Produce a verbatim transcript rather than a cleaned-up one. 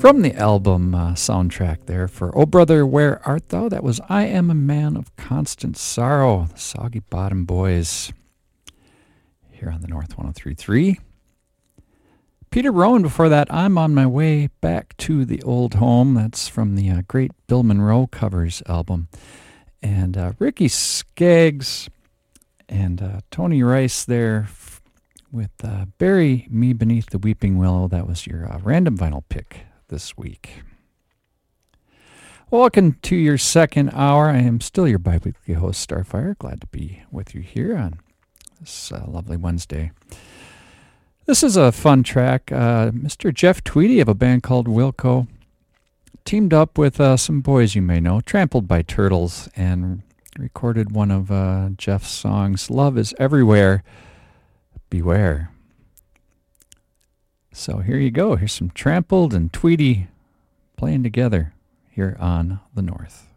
From the album uh, soundtrack there for Oh Brother, Where Art Thou? That was I Am a Man of Constant Sorrow, the Soggy Bottom Boys, here on the North one oh three point three. Peter Rowan before that, I'm on my way back to the old home. That's from the uh, great Bill Monroe covers album. And uh, Ricky Skaggs and uh, Tony Rice there f- with uh, Bury Me Beneath the Weeping Willow. That was your uh, random vinyl pick this week. Welcome to your second hour. I am still your bi-weekly host, Starfire. Glad to be with you here on this uh, lovely Wednesday. This is a fun track. Uh, Mister Jeff Tweedy of a band called Wilco teamed up with uh, some boys you may know, Trampled by Turtles, and recorded one of uh, Jeff's songs, Love is Everywhere, Beware. So here you go. Here's some Trampled and Tweedy playing together here on the North.